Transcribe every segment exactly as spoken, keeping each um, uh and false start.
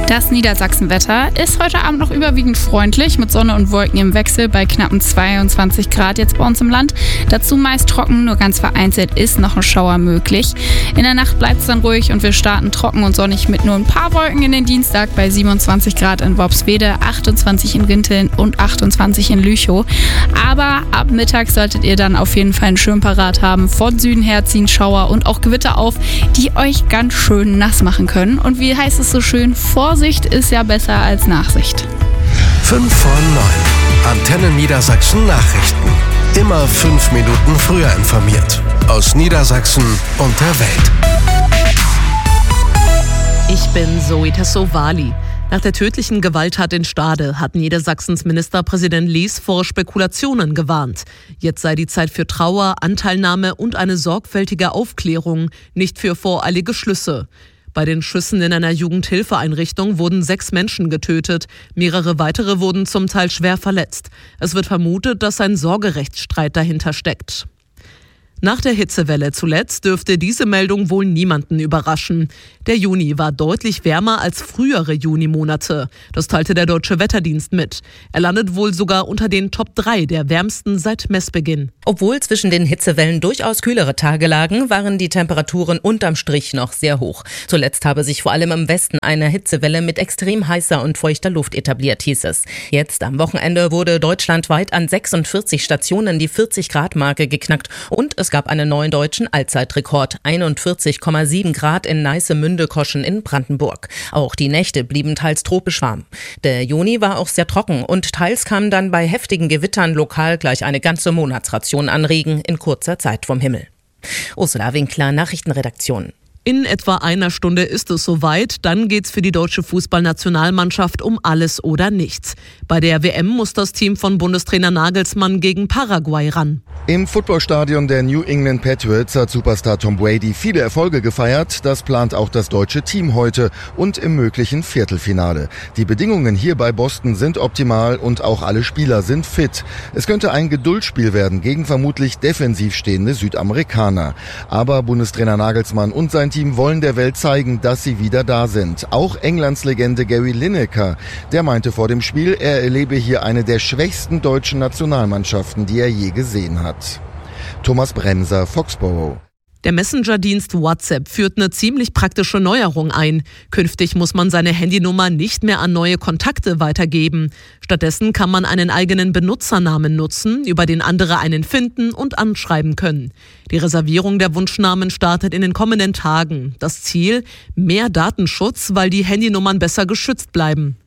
Das Niedersachsenwetter ist heute Abend noch überwiegend freundlich mit Sonne und Wolken im Wechsel bei knappen zweiundzwanzig Grad jetzt bei uns im Land. Dazu meist trocken, nur ganz vereinzelt ist noch ein Schauer möglich. In der Nacht bleibt es dann ruhig und wir starten trocken und sonnig mit nur ein paar Wolken in den Dienstag bei siebenundzwanzig Grad in Worpswede, achtundzwanzig in Rinteln und achtundzwanzig in Lüchow. Aber ab Mittag solltet ihr dann auf jeden Fall einen Schirm parat haben. Von Süden her ziehen Schauer und auch Gewitter auf, die euch ganz schön nass machen können. Und wie heißt es so schön? Vorsicht ist ja besser als Nachsicht. fünf vor neun. Antenne Niedersachsen Nachrichten. Immer fünf Minuten früher informiert. Aus Niedersachsen und der Welt. Ich bin Zoe Tassovali. Nach der tödlichen Gewalttat in Stade hat Niedersachsens Ministerpräsident Lies vor Spekulationen gewarnt. Jetzt sei die Zeit für Trauer, Anteilnahme und eine sorgfältige Aufklärung, nicht für voreilige Schlüsse. Bei den Schüssen in einer Jugendhilfeeinrichtung wurden sechs Menschen getötet. Mehrere weitere wurden zum Teil schwer verletzt. Es wird vermutet, dass ein Sorgerechtsstreit dahinter steckt. Nach der Hitzewelle zuletzt dürfte diese Meldung wohl niemanden überraschen. Der Juni war deutlich wärmer als frühere Junimonate. Das teilte der Deutsche Wetterdienst mit. Er landet wohl sogar unter den Top drei der wärmsten seit Messbeginn. Obwohl zwischen den Hitzewellen durchaus kühlere Tage lagen, waren die Temperaturen unterm Strich noch sehr hoch. Zuletzt habe sich vor allem im Westen eine Hitzewelle mit extrem heißer und feuchter Luft etabliert, hieß es. Jetzt am Wochenende wurde deutschlandweit an sechsundvierzig Stationen die vierzig-Grad-Marke geknackt und es gab einen neuen deutschen Allzeitrekord, einundvierzig Komma sieben Grad in Neiße-Münde-Koschen in Brandenburg. Auch die Nächte blieben teils tropisch warm. Der Juni war auch sehr trocken und teils kam dann bei heftigen Gewittern lokal gleich eine ganze Monatsration an Regen in kurzer Zeit vom Himmel. Ursula Winkler, Nachrichtenredaktion. In etwa einer Stunde ist es soweit, dann geht's für die deutsche Fußballnationalmannschaft um alles oder nichts. Bei der W M muss das Team von Bundestrainer Nagelsmann gegen Paraguay ran. Im Footballstadion der New England Patriots hat Superstar Tom Brady viele Erfolge gefeiert. Das plant auch das deutsche Team heute und im möglichen Viertelfinale. Die Bedingungen hier bei Boston sind optimal und auch alle Spieler sind fit. Es könnte ein Geduldsspiel werden gegen vermutlich defensiv stehende Südamerikaner. Aber Bundestrainer Nagelsmann und sein Team wollen der Welt zeigen, dass sie wieder da sind. Auch Englands Legende Gary Lineker, der meinte vor dem Spiel, er erlebe hier eine der schwächsten deutschen Nationalmannschaften, die er je gesehen hat. Thomas Bremser, Foxborough. Der Messenger-Dienst WhatsApp führt eine ziemlich praktische Neuerung ein. Künftig muss man seine Handynummer nicht mehr an neue Kontakte weitergeben. Stattdessen kann man einen eigenen Benutzernamen nutzen, über den andere einen finden und anschreiben können. Die Reservierung der Wunschnamen startet in den kommenden Tagen. Das Ziel? Mehr Datenschutz, weil die Handynummern besser geschützt bleiben.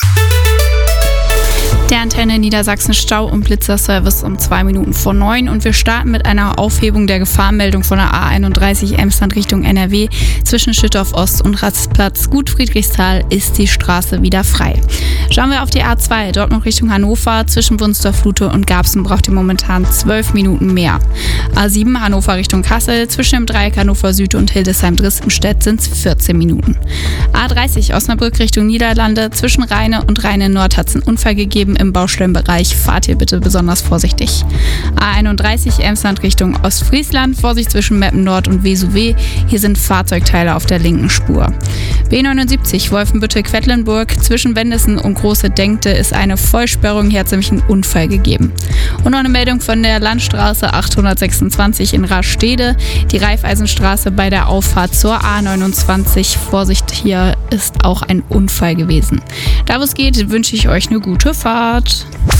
Der Antenne Niedersachsen Stau- und Blitzerservice um zwei Minuten vor neun und wir starten mit einer Aufhebung der Gefahrenmeldung von der A einunddreißig Emsland Richtung N R W. Zwischen Schüttorf Ost und Rastplatz Gut Friedrichsthal ist die Straße wieder frei. Schauen wir auf die A zwei, dort noch Richtung Hannover. Zwischen Wunsdorf-Lute und Garbsen braucht ihr momentan zwölf Minuten mehr. A sieben Hannover Richtung Kassel, zwischen dem Dreieck Hannover Süd und Hildesheim-Dristenstedt sind es vierzehn Minuten. A dreißig Osnabrück Richtung Niederlande, zwischen Rheine und Rheine-Nord hat es einen Unfall gegeben. Im Baustellenbereich fahrt ihr bitte besonders vorsichtig. A einunddreißig Emsland Richtung Ostfriesland, Vorsicht zwischen Meppen Nord und Vesuve. Hier sind Fahrzeugteile auf der linken Spur. B neunundsiebzig Wolfenbüttel-Quedlinburg, zwischen Wendessen und Große Denkte ist eine Vollsperrung. Hier hat es nämlich einen Unfall gegeben. Und noch eine Meldung von der Landstraße achthundertsechsundzwanzig in Rastede. Die Raiffeisenstraße bei der Auffahrt zur A neunundzwanzig. Vorsicht, hier ist auch ein Unfall gewesen. Da wo es geht, wünsche ich euch eine gute Fahrt. Die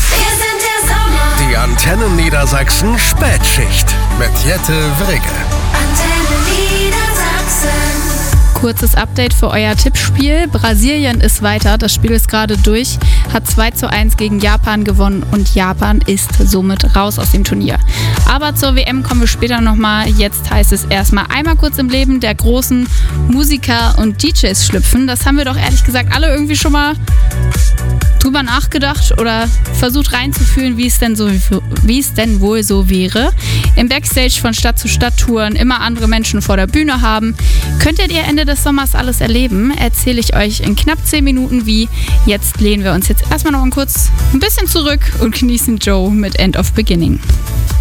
Antenne Niedersachsen Spätschicht mit Jette Wrigge. Antenne Niedersachsen. Kurzes Update für euer Tippspiel. Brasilien ist weiter, das Spiel ist gerade durch, hat zwei zu eins gegen Japan gewonnen und Japan ist somit raus aus dem Turnier. Aber zur W M kommen wir später nochmal. Jetzt heißt es erstmal einmal kurz im Leben der großen Musiker und D Js schlüpfen. Das haben wir doch ehrlich gesagt alle irgendwie schon mal drüber nachgedacht oder versucht reinzufühlen, wie es denn so, wie es denn wohl so wäre. Im Backstage von Stadt zu Stadt touren, immer andere Menschen vor der Bühne haben. Könntet ihr Ende des Sommers alles erleben? Erzähle ich euch in knapp zehn Minuten wie. Jetzt lehnen wir uns jetzt erstmal noch kurz ein bisschen zurück und genießen Joe mit End of Beginning.